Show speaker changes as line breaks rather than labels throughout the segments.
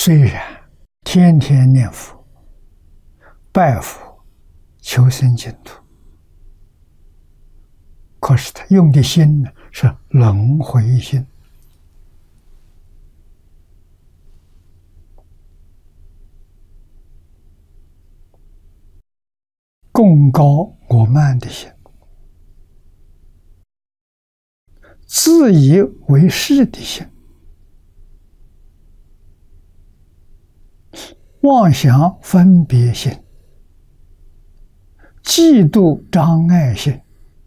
虽然天天念佛、拜佛、求生净土，可是他用的心呢是轮回心，贡高我慢的心，自以为是的心，妄想分别心，嫉妒障碍心，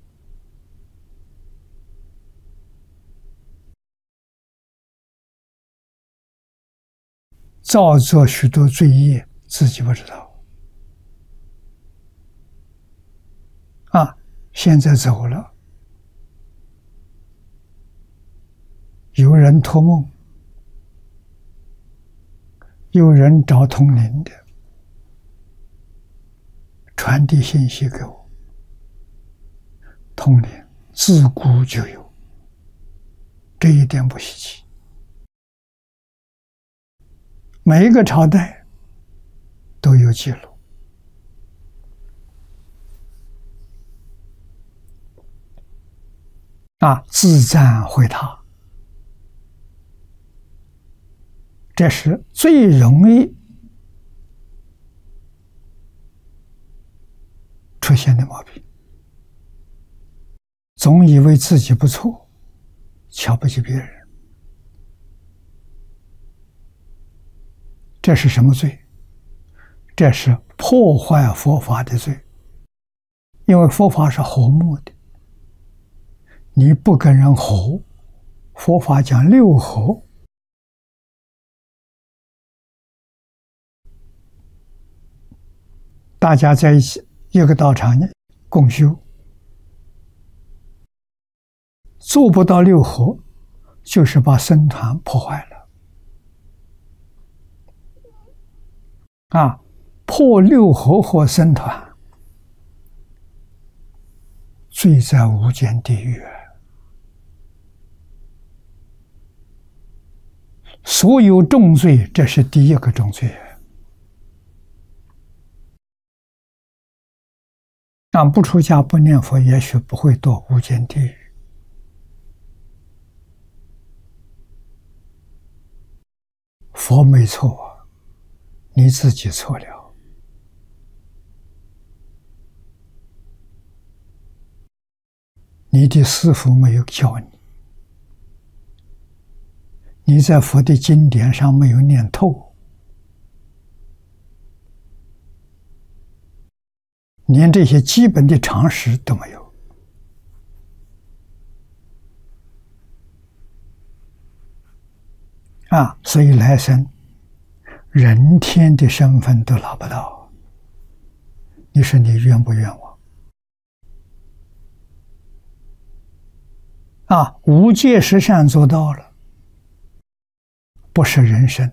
造作许多罪业，自己不知道。现在走了，有人托梦，有人找通灵的，传递信息给我。通灵自古就有，这一点不稀奇。每一个朝代都有记录。自赞毁他，这是最容易出现的毛病。总以为自己不错，瞧不起别人，这是什么罪？这是破坏佛法的罪。因为佛法是和睦的，你不跟人和，佛法讲六和，大家在一起一个道场共修，做不到六和，就是把僧团破坏了。破六和或僧团，罪在无间地狱。所有重罪，这是第一个重罪。不出家不念佛，也许不会堕无间地狱。佛没错，你自己错了。你的师父没有教你，你在佛的经典上没有念透，连这些基本的常识都没有。所以来生人天的身份都拿不到，你说你冤不冤枉？无戒十善做到了，不是人生，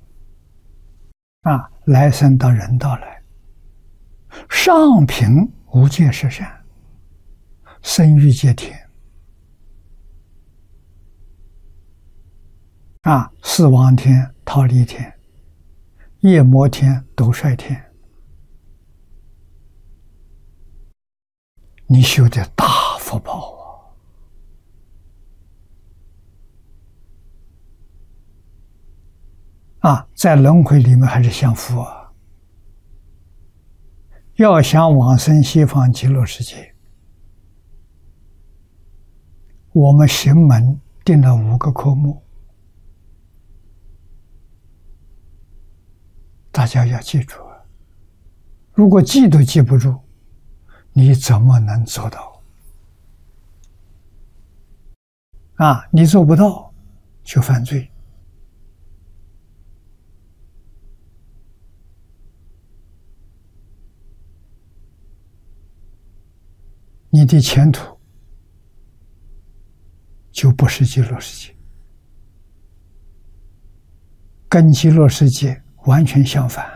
来生到人道来，上品无戒十善，生欲界天，四王天、忉利天、夜摩天、斗率天，你修的大福报在轮回里面还是享福要想往生西方极乐世界，我们行门定了5个科目，大家要记住如果记都记不住，你怎么能做到？你做不到就犯罪。你的前途就不是极乐世界，跟极乐世界完全相反。